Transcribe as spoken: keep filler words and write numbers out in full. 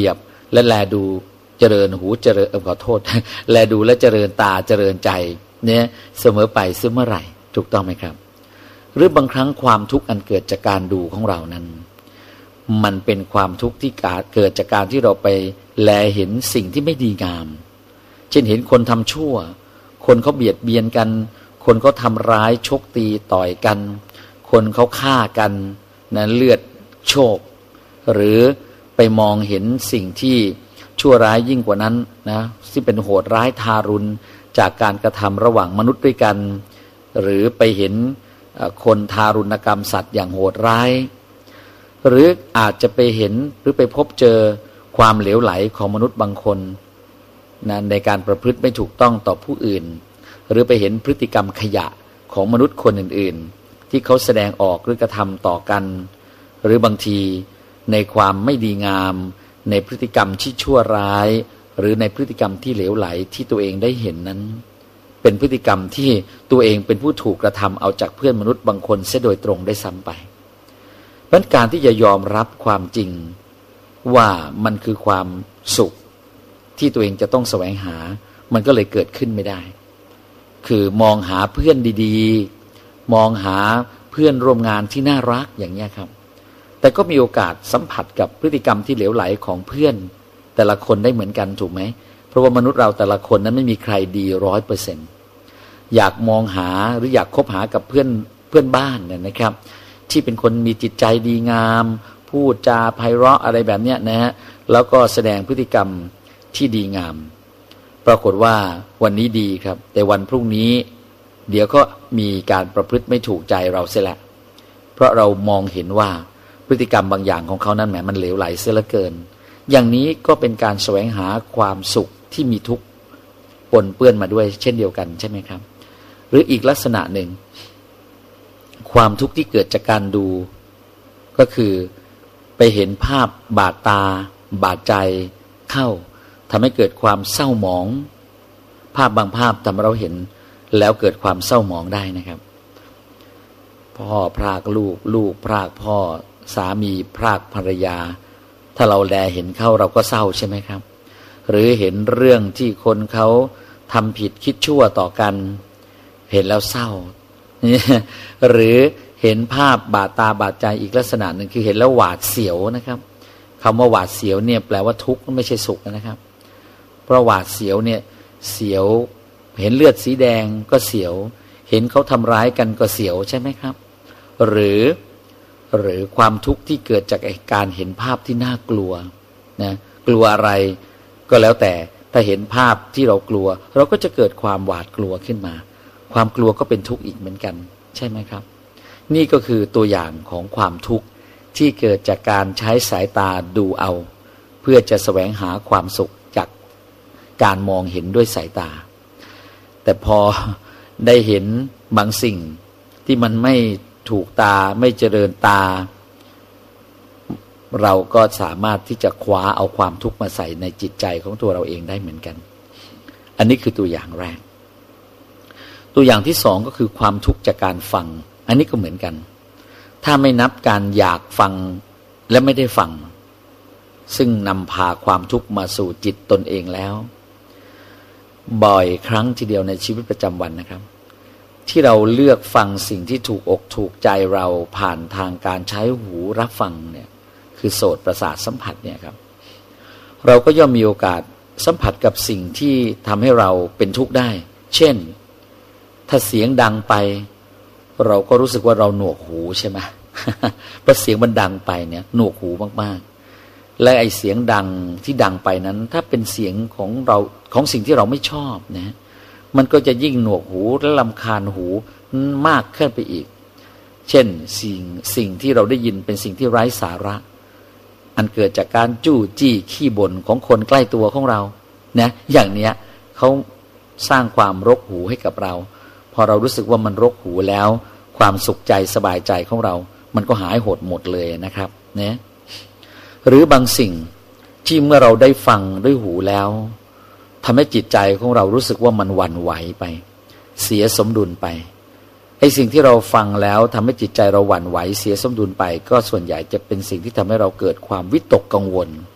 รียบและแลดูเจริญหูเจริญขอโทษแลดูและเจริญตาเจริญใจเนี่ยเสมอไปซึ่งเมื่อไหร่ถูกต้องไหมครับหรือบางครั้งความทุกข์อันเกิดจากการดูของเรานั้นมันเป็นความทุกข์ที่เกิดจากการที่เราไปแลเห็นสิ่งที่ไม่ดีงามเช่นเห็นคนทำชั่วคนเขาเบียดเบียนกันคนเขาทำร้ายชกตีต่อยกันคนเขาฆ่ากันนะเลือดโชกหรือไปมองเห็นสิ่งที่ชั่วร้ายยิ่งกว่านั้นนะที่เป็นโหดร้ายทารุณจากการกระทำระหว่างมนุษย์ด้วยกันหรือไปเห็นคนทารุณกรรมสัตว์อย่างโหดร้ายหรืออาจจะไปเห็นหรือไปพบเจอความเหลวไหลของมนุษย์บางคนนะในการประพฤติไม่ถูกต้องต่อผู้อื่นหรือไปเห็นพฤติกรรมขยะของมนุษย์คนอื่นๆที่เขาแสดงออกหรือกระทำต่อกันหรือบางทีในความไม่ดีงามในพฤติกรรมที่ชั่วร้ายหรือในพฤติกรรมที่เหลวไหลที่ตัวเองได้เห็นนั้นเป็นพฤติกรรมที่ตัวเองเป็นผู้ถูกกระทำเอาจากเพื่อนมนุษย์บางคนเสียโดยตรงได้ซ้ำไปเพราะการที่จะยอมรับความจริงว่ามันคือความสุขที่ตัวเองจะต้องแสวงหามันก็เลยเกิดขึ้นไม่ได้คือมองหาเพื่อนดีๆมองหาเพื่อนร่วมงานที่น่ารักอย่างนี้ครับแต่ก็มีโอกาสสัมผัสกับพฤติกรรมที่เหลวไหลของเพื่อนแต่ละคนได้เหมือนกันถูกไหมเพราะว่ามนุษย์เราแต่ละคนนั้นไม่มีใครดีร้อยเปอร์เซ็นต์อยากมองหาหรืออยากคบหากับเพื่อนเพื่อนบ้านเนี่ยนะครับที่เป็นคนมีจิตใจดีงามพูดจาไพเราะอะไรแบบเนี้ยนะฮะแล้วก็แสดงพฤติกรรมที่ดีงามปรากฏว่าวันนี้ดีครับแต่วันพรุ่งนี้เดี๋ยวก็มีการประพฤติไม่ถูกใจเราเสียละเพราะเรามองเห็นว่าพฤติกรรมบางอย่างของเขานั้นแหมมันเหลวไหลเสียเหลือเกินอย่างนี้ก็เป็นการแสวงหาความสุขที่มีทุกข์ปนเปื้อนมาด้วยเช่นเดียวกันใช่ไหมครับหรืออีกลักษณะหนึ่งความทุกข์ที่เกิดจากการดูก็คือไปเห็นภาพบาดตาบาดใจเข้าทำให้เกิดความเศร้าหมองภาพบางภาพทำให้เราเห็นแล้วเกิดความเศร้าหมองได้นะครับพ่อพรากลูกลูกพรากพ่อสามีพรากภรรยาถ้าเราแลเห็นเข้าเราก็เศร้าใช่ไหมครับหรือเห็นเรื่องที่คนเขาทำผิดคิดชั่วต่อกันเห็นแล้วเศร้าหรือเห็นภาพบาดตาบาดใจอีกลักษณะหนึ่งคือเห็นแล้วหวาดเสียวนะครับคำว่าหวาดเสียวเนี่ยแปลว่าทุกข์ไม่ใช่สุขนะครับเพราะหวาดเสียวเนี่ยเสียวเห็นเลือดสีแดงก็เสียวเห็นเขาทำร้ายกันก็เสียวใช่ไหมครับหรือหรือความทุกข์ที่เกิดจากการเห็นภาพที่น่ากลัวนะกลัวอะไรก็แล้วแต่ถ้าเห็นภาพที่เรากลัวเราก็จะเกิดความหวาดกลัวขึ้นมาความกลัวก็เป็นทุกข์อีกเหมือนกันใช่ไหมครับนี่ก็คือตัวอย่างของความทุกข์ที่เกิดจากการใช้สายตาดูเอาเพื่อจะแสวงหาความสุขจากการมองเห็นด้วยสายตาแต่พอได้เห็นบางสิ่งที่มันไม่ถูกตาไม่เจริญตาเราก็สามารถที่จะคว้าเอาความทุกข์มาใส่ในจิตใจของตัวเราเองได้เหมือนกันอันนี้คือตัวอย่างแรกตัวอย่างที่สองก็คือความทุกข์จากการฟังอันนี้ก็เหมือนกันถ้าไม่นับการอยากฟังและไม่ได้ฟังซึ่งนำพาความทุกข์มาสู่จิตตนเองแล้วบ่อยครั้งทีเดียวในชีวิตประจำวันนะครับที่เราเลือกฟังสิ่งที่ถูกอกถูกใจเราผ่านทางการใช้หูรับฟังเนี่ยคือโสตประสาทสัมผัสเนี่ยครับเราก็ย่อมมีโอกาสสัมผัสกับสิ่งที่ทำให้เราเป็นทุกข์ได้เช่นถ้าเสียงดังไปเราก็รู้สึกว่าเราหนวกหูใช่ไหม เพราะเสียงมันดังไปเนี่ยหนวกหูมากๆและไอเสียงดังที่ดังไปนั้นถ้าเป็นเสียงของเราของสิ่งที่เราไม่ชอบนะมันก็จะยิ่งหนวกหูและรำคาญหูมากขึ้นไปอีกเช่นสิ่งสิ่งที่เราได้ยินเป็นสิ่งที่ไร้สาระอันเกิดจากการจู้จี้ขี้บ่นของคนใกล้ตัวของเรานะอย่างเนี้ยเขาสร้างความรกหูให้กับเราพอเรารู้สึกว่ามันรกหูแล้วความสุขใจสบายใจของเรามันก็หายหดหมดเลยนะครับนะหรือบางสิ่งที่เมื่อเราได้ฟังด้วยหูแล้วทำให้จิตใจของเรารู้สึกว่ามันหวั่นไหวไปเสียสมดุลไปไอ้สิ่งที่เราฟังแล้วทำให้จิตใจเราหวั่นไหวเสียสมดุลไปก็ส่วนใหญ่จะเป็นสิ่งที่ทำให้เราเกิดความวิตกกังวล